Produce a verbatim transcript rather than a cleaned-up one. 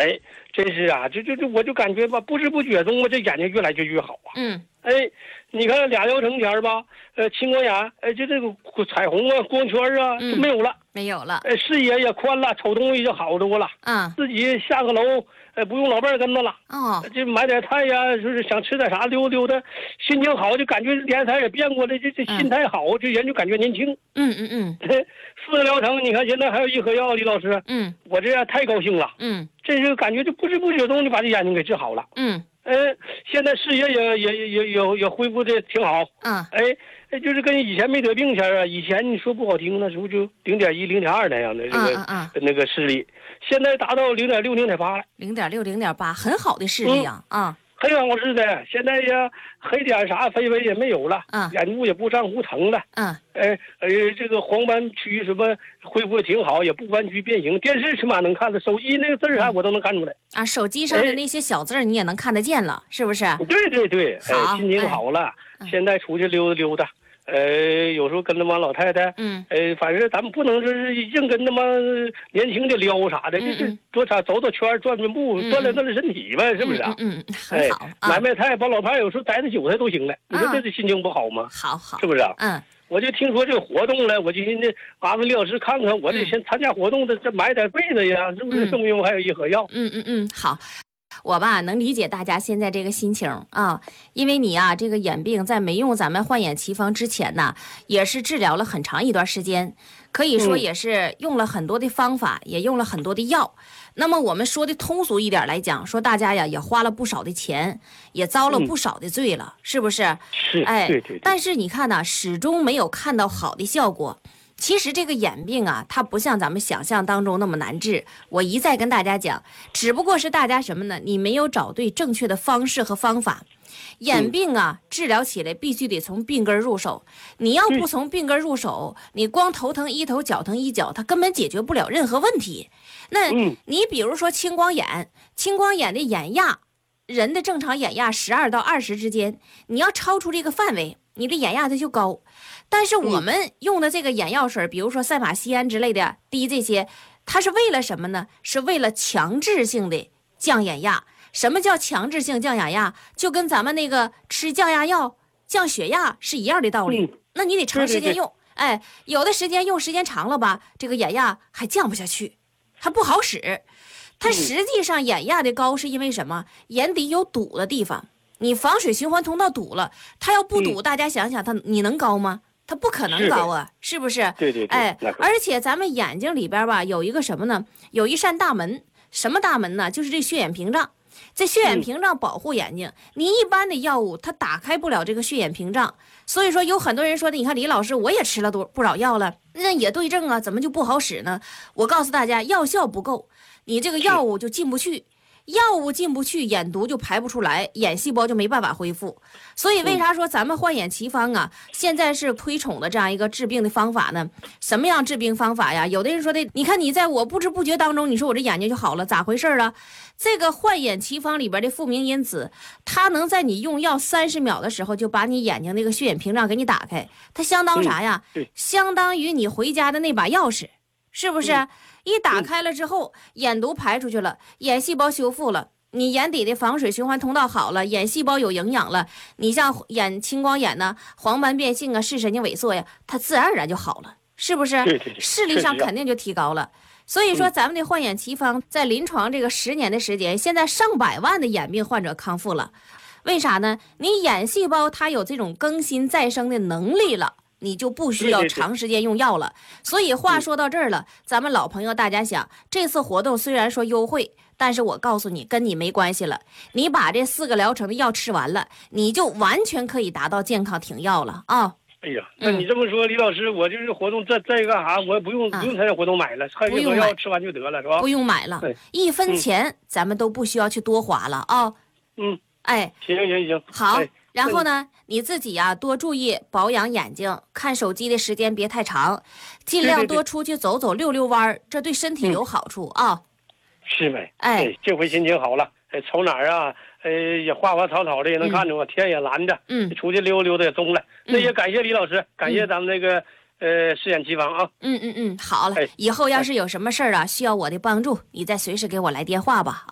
哎，真是啊，就就就我就感觉吧，不知不觉中我这眼睛越来就越好啊。 嗯， 哎，你看俩疗程前吧，呃，青光眼，哎，就这个彩虹啊、光圈啊就没有了， 没有了。 哎，视野也宽了，瞅东西就好多了。 嗯， 自己下个楼，哎，不用老伴儿跟着了。 哦， 这买点菜呀，就是想吃点啥溜溜达，心情好就感觉脸色也变过来，这这心态好，这人就感觉年轻。 嗯嗯嗯， 四个疗程，你看现在还有一盒药，李老师， 嗯， 我这太高兴了。 嗯， 这是感觉就不知不觉中就把这眼睛给治好了。 嗯， 嗯，现在视野也也也也也也恢复的挺好。 嗯， 哎，就是跟以前没得病前啊，以前你说不好听，那时候就零点一、零点二那样的这个、 嗯嗯嗯、 那个视力，现在达到零点六、零点八了。 零点六、零点八，很好的视力啊！啊、 嗯，很好视的。现在呀，黑点啥飞飞也没有了。 嗯， 眼部也不胀不疼了。 嗯， 哎呃，这个黄斑区什么恢复的挺好，也不弯曲变形。电视起码能看的，手机那个字儿啥我都能看出来。 啊，手机上的那些小字儿你也能看得见了，是不是？ 对对对， 好， 哎，心情好了。 哎、 现在出去溜达溜达。呃，有时候跟他妈老太太， 嗯， 呃，反正咱们不能说是硬跟他妈年轻的撩啥的， 嗯、 就是多啥走走圈转转步， 嗯、 锻炼锻炼身体呗，是不是啊？ 嗯嗯，很好。 哎、买卖菜，把老伴有时候待着韭菜都行了，你说这这心情不好吗？ 好好， 是不是啊？ 嗯， 我就听说这个活动了，我就寻思麻烦李老师看看，我得先参加活动的，这买点被子呀，是不是用不用？还有一盒药？ 嗯嗯嗯，好。我吧能理解大家现在这个心情啊，因为你啊这个眼病在没用咱们焕眼奇方之前呢，也是治疗了很长一段时间，可以说也是用了很多的方法，嗯、也用了很多的药。那么我们说的通俗一点来讲，说大家呀也花了不少的钱，也遭了不少的罪了，嗯、是不是？ 是， 哎， 对对对。 但是你看呢，始终没有看到好的效果。其实这个眼病啊，它不像咱们想象当中那么难治。我一再跟大家讲，只不过是大家什么呢？你没有找对正确的方式和方法。眼病啊，治疗起来必须得从病根入手。你要不从病根入手，你光头疼一头，脚疼一脚，它根本解决不了任何问题。那你比如说青光眼，青光眼的眼压，人的正常眼压十二到二十之间，你要超出这个范围，你的眼压它就高。但是我们用的这个眼药水，比如说赛马酰胺之类的滴这些，它是为了什么呢？是为了强制性的降眼压。什么叫强制性降眼压？就跟咱们那个吃降压药、降血压是一样的道理。那你得长时间用，哎，有的时间用时间长了吧，这个眼压还降不下去，还不好使。它实际上眼压的高是因为什么？眼底有堵的地方，你防水循环通道堵了，它要不堵，大家想想，它你能高吗？它不可能高啊， 是, 是不是？ 对对对。 哎，而且咱们眼睛里边吧有一个什么呢？有一扇大门，什么大门呢？就是这血眼屏障。这血眼屏障保护眼睛，嗯、你一般的药物它打开不了这个血眼屏障。所以说有很多人说的，你看李老师我也吃了多不少药了，那也对症啊，怎么就不好使呢？我告诉大家，药效不够，你这个药物就进不去。药物进不去，眼毒就排不出来，眼细胞就没办法恢复。所以为啥说咱们焕眼奇方啊，现在是推崇的这样一个治病的方法呢？什么样治病方法呀？有的人说的，你看你在我不知不觉当中，你说我这眼睛就好了，咋回事啊？这个焕眼奇方里边的复明因子，它能在你用药三十秒的时候就把你眼睛那个血眼屏障给你打开，它相当啥呀？相当于你回家的那把钥匙，是不是？嗯，一打开了之后，眼毒排出去了，眼细胞修复了，你眼底的防水循环通道好了，眼细胞有营养了，你像眼青光眼呢、黄斑变性啊、视神经萎缩呀，它自然而然就好了，是不是？ 对对对， 视力上肯定就提高了。所以说咱们的焕眼奇方在临床这个十年的时间，现在上百万的眼病患者康复了。为啥呢？你眼细胞它有这种更新再生的能力了，你就不需要长时间用药了。所以话说到这儿了，咱们老朋友大家想，这次活动虽然说优惠，但是我告诉你跟你没关系了，你把这四个疗程的药吃完了，你就完全可以达到健康停药了啊。 哎呀，那你这么说，嗯、李老师，我就是活动再再干啥，我也不用、啊、不用参加活动买了，还有一盒药吃完就得了，是吧？ 不用买了，一分钱、嗯、咱们都不需要去多花了啊。 嗯， 哎， 行行行， 好。 哎， 然后呢，你自己呀、啊、多注意保养眼睛，看手机的时间别太长，尽量多出去走走溜溜弯，这对身体有好处啊。 是呗？ 哎， 哎，这回心情好了，哎，瞅哪儿啊？呃，也花花草草的也能看着我，嗯、天也蓝着， 嗯， 出去溜溜的也中了。嗯、那也感谢李老师，感谢咱们那个、嗯、呃视眼奇方啊。 嗯嗯嗯，好了，哎、以后要是有什么事儿啊，需要我的帮助，你再随时给我来电话吧。